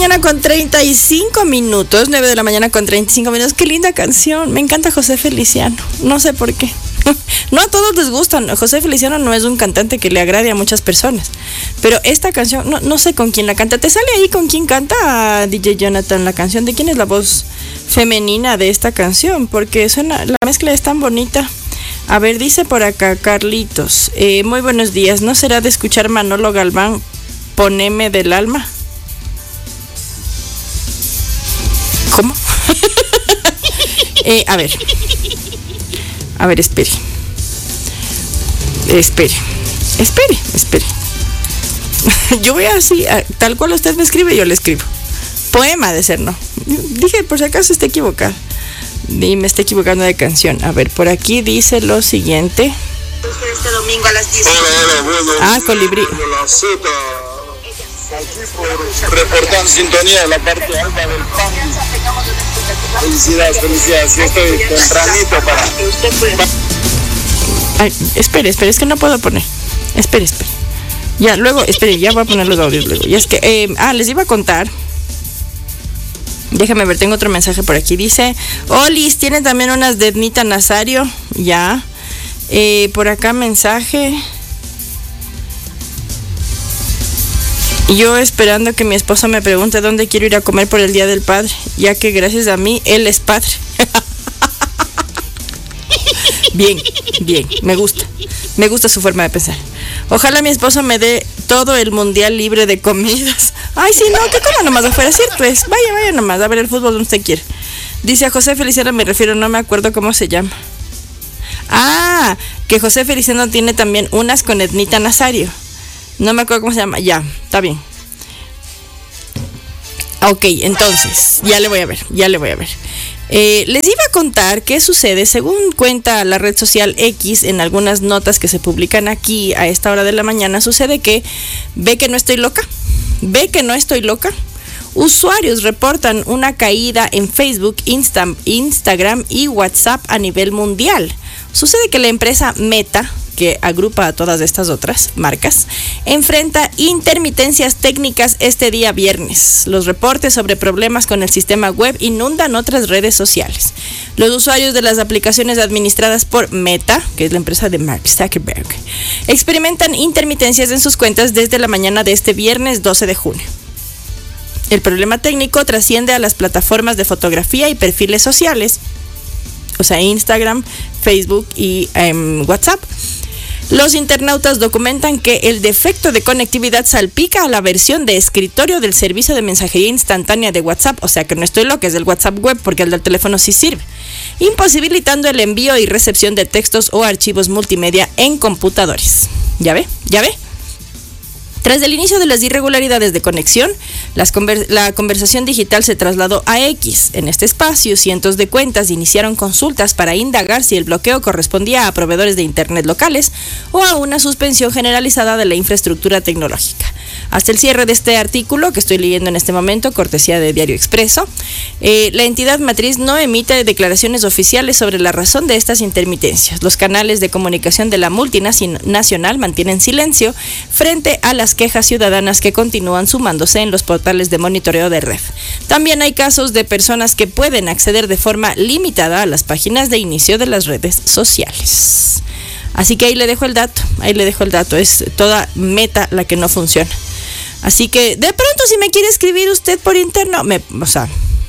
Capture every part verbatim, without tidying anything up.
mañana con treinta y cinco minutos, nueve de la mañana con treinta y cinco minutos. Qué linda canción, me encanta José Feliciano, no sé por qué. No a todos les gustan, José Feliciano no es un cantante que le agrade a muchas personas, pero esta canción, no, no sé con quién la canta. ¿Te sale ahí con quién canta, D J Jonathan, la canción? ¿De quién es la voz femenina de esta canción? Porque suena, la mezcla es tan bonita. A ver, dice por acá Carlitos, eh, muy buenos días, ¿no será de escuchar Manolo Galván, Poneme del alma? ¿Cómo? eh, a ver. A ver, espere. Espere. Espere, espere. Yo voy así, tal cual usted me escribe, yo le escribo. Poema de ser, no. Dije, por si acaso esté equivocada. Y me está equivocando de canción. A ver, por aquí dice lo siguiente. Este domingo a las diez. Ah, Colibrí. Aquí por reportar sintonía de la parte alta del pan. Felicidades, felicidades. Yo estoy tempranito para. Ay, espere, espere, es que no puedo poner. Espere, espere. Ya, luego, espere, ya voy a poner los audios luego. Y es que, eh, ah, les iba a contar. Déjame ver, tengo otro mensaje por aquí. Dice, Olis, tiene también unas de Ednita Nazario. Ya. Eh, por acá mensaje. Y yo esperando que mi esposo me pregunte dónde quiero ir a comer por el Día del Padre, ya que gracias a mí, él es padre. Bien, bien, me gusta. Me gusta su forma de pensar. Ojalá mi esposo me dé todo el mundial libre de comidas. Ay, sí, no, que coma nomás afuera, ¿cierto es? Vaya, vaya nomás, a ver el fútbol donde usted quiere. Dice a José Feliciano, me refiero, no me acuerdo cómo se llama. Ah, que José Feliciano tiene también unas con Ednita Nazario. No me acuerdo cómo se llama. Ya, está bien. Ok, entonces, ya le voy a ver, ya le voy a ver. Eh, les iba a contar qué sucede, según cuenta la red social X en algunas notas que se publican aquí a esta hora de la mañana, sucede que ve que no estoy loca, ve que no estoy loca. Usuarios reportan una caída en Facebook, Insta, Instagram y WhatsApp a nivel mundial. Sucede que la empresa Meta, que agrupa a todas estas otras marcas, enfrenta intermitencias técnicas este día viernes. Los reportes sobre problemas con el sistema web inundan otras redes sociales. Los usuarios de las aplicaciones administradas por Meta, que es la empresa de Mark Zuckerberg, experimentan intermitencias en sus cuentas desde la mañana de este viernes doce de junio. El problema técnico trasciende a las plataformas de fotografía y perfiles sociales, o sea, Instagram, Facebook y um, WhatsApp. Los internautas documentan que el defecto de conectividad salpica a la versión de escritorio del servicio de mensajería instantánea de WhatsApp, o sea que no estoy loca, es del WhatsApp web porque el del teléfono sí sirve, imposibilitando el envío y recepción de textos o archivos multimedia en computadores. ¿Ya ve? ¿Ya ve? Tras el inicio de las irregularidades de conexión, las conver- la conversación digital se trasladó a X. En este espacio, cientos de cuentas iniciaron consultas para indagar si el bloqueo correspondía a proveedores de Internet locales o a una suspensión generalizada de la infraestructura tecnológica. Hasta el cierre de este artículo, que estoy leyendo en este momento, cortesía de Diario Expreso, eh, la entidad matriz no emite declaraciones oficiales sobre la razón de estas intermitencias. Los canales de comunicación de la multinacional mantienen silencio frente a las quejas ciudadanas que continúan sumándose en los portales de monitoreo de red. También hay casos de personas que pueden acceder de forma limitada a las páginas de inicio de las redes sociales. Así que ahí le dejo el dato, ahí le dejo el dato, es toda Meta la que no funciona. Así que de pronto si me quiere escribir usted por interno, me, o sea,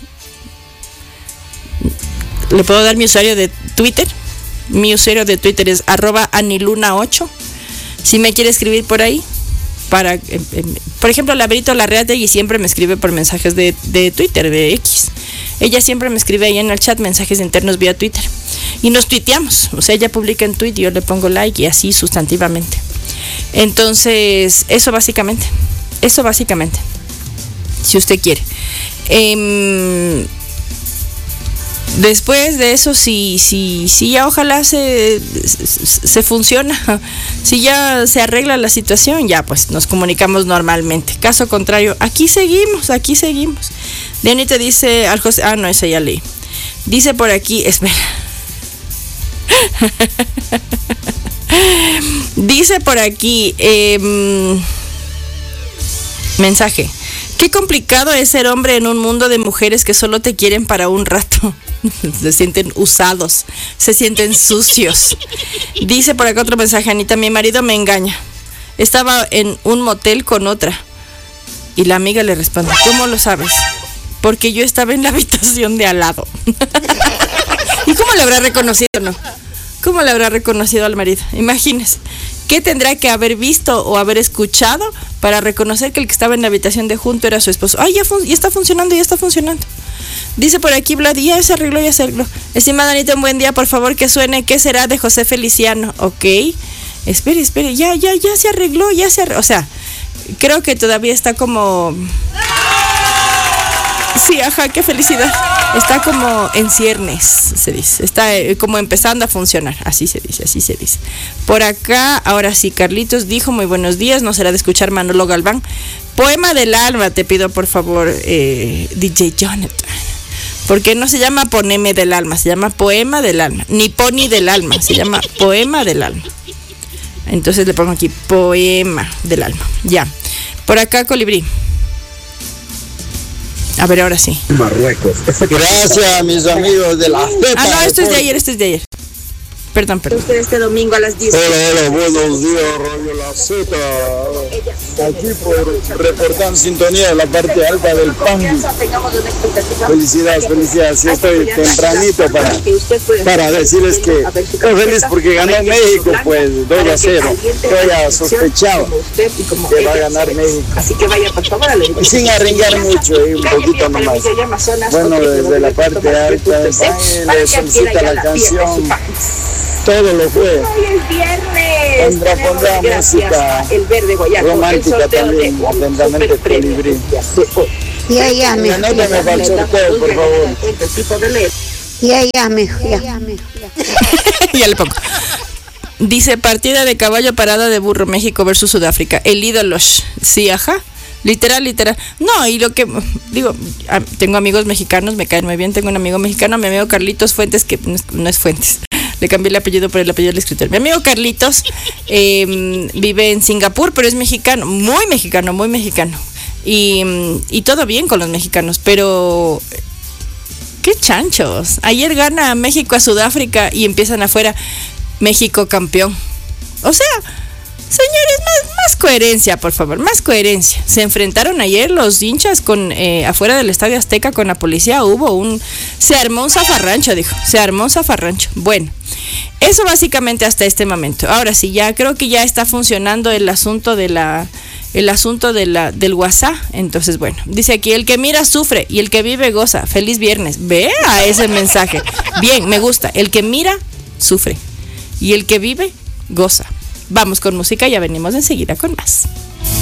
le puedo dar mi usuario de Twitter. Mi usuario de Twitter es arroba aniluna ocho. Si me quiere escribir por ahí, para, eh, eh, por ejemplo, la Berito Larreategui siempre me escribe por mensajes de, de Twitter, de X. Ella siempre me escribe ahí en el chat mensajes internos vía Twitter. Y nos tuiteamos, o sea, ella publica en tweet y yo le pongo like y así sustantivamente. Entonces, eso básicamente, eso básicamente, si usted quiere. Eh, Después de eso, si, si, si ya ojalá se, se, se funciona, si ya se arregla la situación, ya pues nos comunicamos normalmente. Caso contrario, aquí seguimos, aquí seguimos. Dianita dice al José, ah no, esa ya leí. Dice por aquí, espera. Dice por aquí, eh, mensaje. Qué complicado es ser hombre en un mundo de mujeres que solo te quieren para un rato. Se sienten usados, se sienten sucios. Dice por acá otro mensaje, Anita, mi marido me engaña. Estaba en un motel con otra. Y la amiga le responde, ¿cómo lo sabes? Porque yo estaba en la habitación de al lado. ¿Y cómo le habrá reconocido, no? ¿Cómo le habrá reconocido al marido? Imagínese. ¿Qué tendrá que haber visto o haber escuchado para reconocer que el que estaba en la habitación de junto era su esposo? ¡Ay, ya, fun- ya está funcionando, ya está funcionando! Dice por aquí Vlad, ya se arregló, ya se arregló. Estimada Anita, un buen día, por favor, que suene ¿Qué será? De José Feliciano. Ok. Espere, espere, ya, ya, ya se arregló, ya se arregló. O sea, creo que todavía está como... Sí, ajá, qué felicidad. Está como en ciernes, se dice. Está eh, como empezando a funcionar. Así se dice, así se dice. Por acá, ahora sí, Carlitos dijo, muy buenos días, no será de escuchar Manolo Galván. Poema del alma, te pido por favor, eh, D J Jonathan. Porque no se llama Poneme del alma, se llama Poema del alma. Ni Pony del alma, se llama Poema del alma. Entonces le pongo aquí, Poema del alma. Ya. Por acá, Colibrí. A ver, ahora sí. Marruecos. Gracias, mis amigos de la Z. Ah, no, esto es de ayer, esto es de ayer. Perdón, perdón. Usted este domingo a las diez. Hola, hola, buenos días, Radio La Z. Aquí por reportar sintonía de la parte alta del Pangu. Felicidades, felicidades. Sí, estoy tempranito para, para decirles que estoy feliz porque ganó México, pues dos a cero. Yo ya sospechaba que va a ganar México. Así que vaya, por favor, a la Y sin arringar mucho, eh, un poquito nomás. Bueno, desde la parte alta del Pangu le solicita la canción. Todo lo fue. Hoy es viernes. Pondrá, pondrá música el verde guayaco, romántica también, atentamente Colibrí. Ya, ya, mijo. Anótame para el sorteo, por favor. Ya, ya, mijo, ya. Ya le pongo. Dice, partida de caballo, parada de burro, México versus Sudáfrica. El ídolo. Sí, ajá. Literal, literal. No, y lo que digo, tengo amigos mexicanos, me caen muy bien. Tengo un amigo mexicano, mi amigo Carlitos Fuentes, que no es Fuentes. Le cambié el apellido por el apellido del escritor. Mi amigo Carlitos eh, vive en Singapur, pero es mexicano, muy mexicano, muy mexicano. Y, y todo bien con los mexicanos, pero qué chanchos. Ayer gana México a Sudáfrica y empiezan afuera, México campeón. O sea, señores, más, más coherencia, por favor, más coherencia. Se enfrentaron ayer los hinchas con eh, afuera del Estadio Azteca con la policía. Hubo un... Se armó un zafarrancho, dijo. Se armó un zafarrancho. Bueno, eso básicamente hasta este momento. Ahora sí, ya creo que ya está funcionando el asunto de la... El asunto de la, del WhatsApp. Entonces, bueno, dice aquí, el que mira sufre y el que vive goza. Feliz viernes. Vea ese mensaje. Bien, me gusta. El que mira sufre y el que vive goza. Vamos con música, ya venimos enseguida con más.